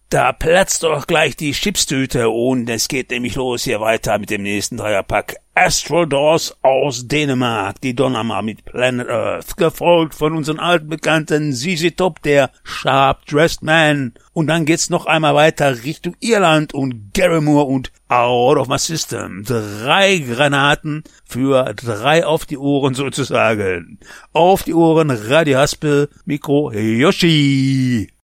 Da platzt doch gleich die Chipstüte und es geht nämlich los hier weiter mit dem nächsten Dreierpack. Astral Doors aus Dänemark, die Donnerma mit Planet Earth, gefolgt von unseren alten Bekannten ZZ Top, der Sharp Dressed Man. Und dann geht's noch einmal weiter Richtung Irland und Gary Moore und Out of My System. 3 Granaten für 3 auf die Ohren sozusagen. Auf die Ohren, Radio Haspel, Mikro Yoshi.